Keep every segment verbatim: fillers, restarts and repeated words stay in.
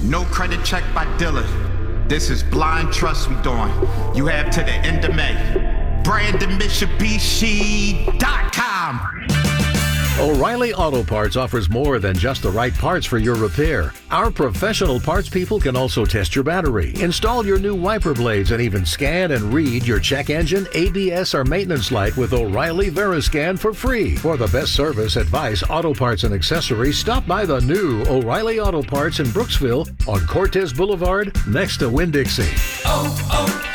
No credit check by dealer. This is blind trust we doing. You have to the end of May. Brandon Mitsubishi dot com. O'Reilly Auto Parts offers more than just the right parts for your repair. Our professional parts people can also test your battery, install your new wiper blades, and even scan and read your check engine, A B S, or maintenance light with O'Reilly Veriscan for free. For the best service, advice, auto parts, and accessories, stop by the new O'Reilly Auto Parts in Brooksville on Cortez Boulevard next to Winn-Dixie. Oh,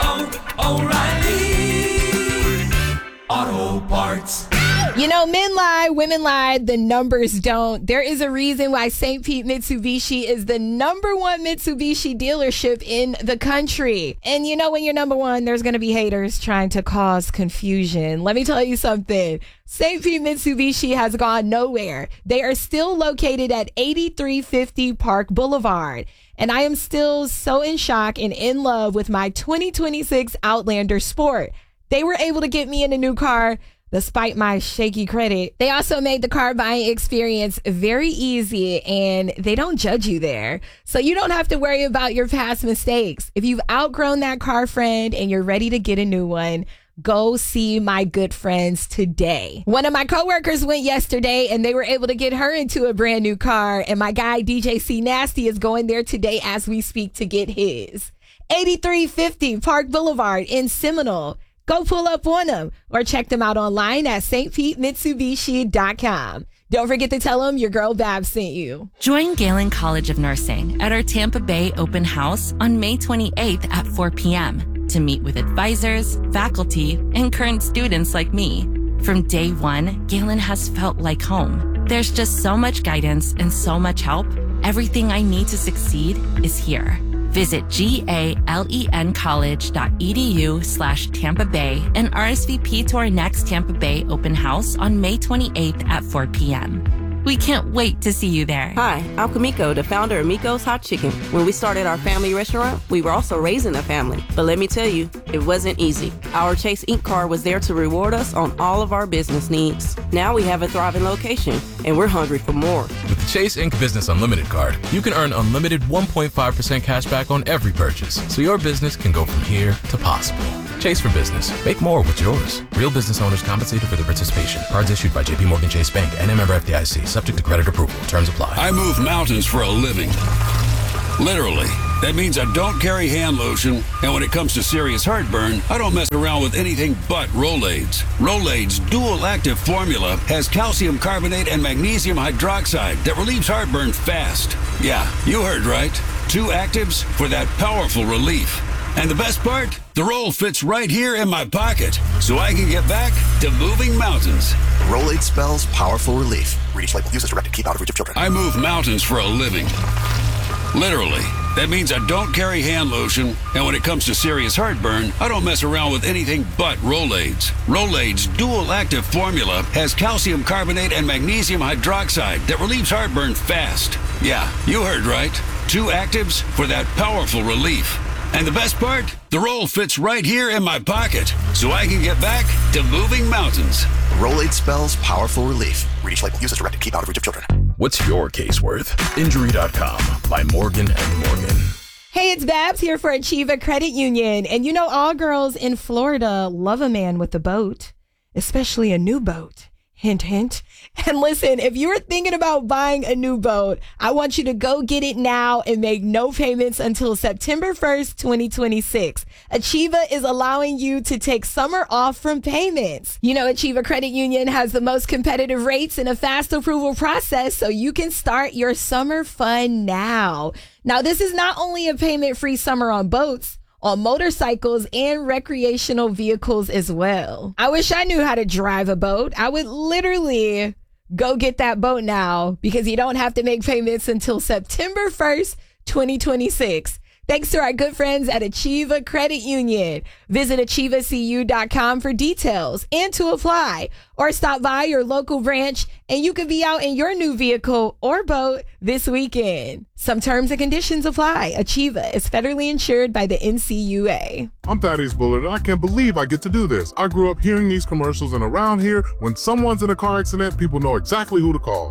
oh, oh, O'Reilly Auto Parts. You know, men lie, women lie, the numbers don't. There is a reason why Saint Pete Mitsubishi is the number one Mitsubishi dealership in the country. And you know, when you're number one, there's going to be haters trying to cause confusion. Let me tell you something. Saint Pete Mitsubishi has gone nowhere. They are still located at eighty-three fifty Park Boulevard. And I am still so in shock and in love with my twenty twenty-six Outlander Sport. They were able to get me in a new car despite my shaky credit. They also made the car buying experience very easy, and they don't judge you there. So you don't have to worry about your past mistakes. If you've outgrown that car, friend, and you're ready to get a new one, go see my good friends today. One of my coworkers went yesterday and they were able to get her into a brand new car, and my guy D J C Nasty is going there today as we speak to get his. eighty-three fifty Park Boulevard in Seminole. Go pull up on them or check them out online at Saint Pete Mitsubishi dot com. Don't forget to tell them your girl Babs sent you. Join Galen College of Nursing at our Tampa Bay open house on May twenty-eighth at four p.m. to meet with advisors, faculty, and current students like me. From day one, Galen has felt like home. There's just so much guidance and so much help. Everything I need to succeed is here. Visit G-A-L-E-N college.edu slash Tampa Bay and R S V P to our next Tampa Bay open house on May twenty-eighth at four p.m. We can't wait to see you there. Hi, I'm Kamiko, the founder of Miko's Hot Chicken. When we started our family restaurant, we were also raising a family. But let me tell you, it wasn't easy. Our Chase Ink card was there to reward us on all of our business needs. Now we have a thriving location, and we're hungry for more. With the Chase Ink Business Unlimited card, you can earn unlimited one point five percent cash back on every purchase, so your business can go from here to possible. Chase for business. Make more with yours. Real business owners compensated for their participation. Cards issued by J P Morgan Chase Bank and a member F D I C. Subject to credit approval. Terms apply. I move mountains for a living. Literally. That means I don't carry hand lotion, and when it comes to serious heartburn, I don't mess around with anything but Rolaids. Rolaids' dual-active formula has calcium carbonate and magnesium hydroxide that relieves heartburn fast. Yeah, you heard right. Two actives for that powerful relief. And the best part? The roll fits right here in my pocket, so I can get back to moving mountains. Rolade spells powerful relief. Read each label. Use as directed. Keep out of reach of children. I move mountains for a living. Literally. That means I don't carry hand lotion, and when it comes to serious heartburn, I don't mess around with anything but Rolaids. Rolaids' dual-active formula has calcium carbonate and magnesium hydroxide that relieves heartburn fast. Yeah, you heard right. Two actives for that powerful relief. And the best part? The roll fits right here in my pocket, so I can get back to moving mountains. Rolade spells powerful relief. Read each label. Use as directed. Keep out of reach of children. What's your case worth? Injury dot com by Morgan and Morgan. Hey, it's Babs here for Achieva Credit Union. And you know, all girls in Florida love a man with a boat, especially a new boat. Hint, hint. And listen, if you're thinking about buying a new boat, I want you to go get it now and make no payments until September first, twenty twenty-six. Achieva is allowing you to take summer off from payments. You know, Achieva Credit Union has the most competitive rates and a fast approval process, so you can start your summer fun now. Now, this is not only a payment-free summer on boats, on motorcycles and recreational vehicles as well. I wish I knew how to drive a boat. I would literally go get that boat now because you don't have to make payments until September first, twenty twenty-six. Thanks to our good friends at Achieva Credit Union. Visit Achieva C U dot com for details and to apply, or stop by your local branch and you could be out in your new vehicle or boat this weekend. Some terms and conditions apply. Achieva is federally insured by the N C U A. I'm Thaddeus Bullard, and I can't believe I get to do this. I grew up hearing these commercials, and around here, when someone's in a car accident, people know exactly who to call.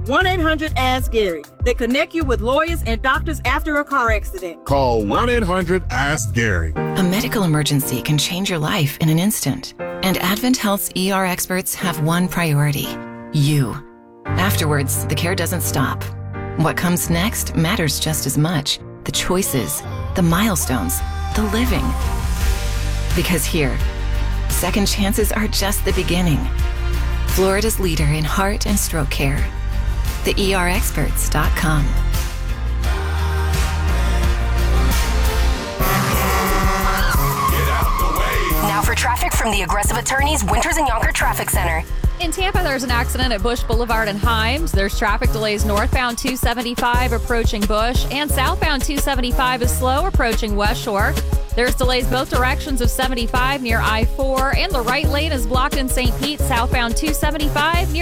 one eight hundred ask Gary. They connect you with lawyers and doctors after a car accident. Call one eight hundred ask Gary. A medical emergency can change your life in an instant. And Advent Health's E R experts have one priority: you. Afterwards, the care doesn't stop. What comes next matters just as much. The choices, the milestones, the living. Because here, second chances are just the beginning. Florida's leader in heart and stroke care. the E R experts dot com. Now for traffic from the Aggressive Attorneys Winters and Yonker Traffic Center. In Tampa, there's an accident at Bush Boulevard and Himes. There's traffic delays northbound two seventy-five approaching Bush, and southbound two seventy-five is slow approaching West Shore. There's delays both directions of seventy-five near I four, and the right lane is blocked in Saint Pete, southbound two seventy-five near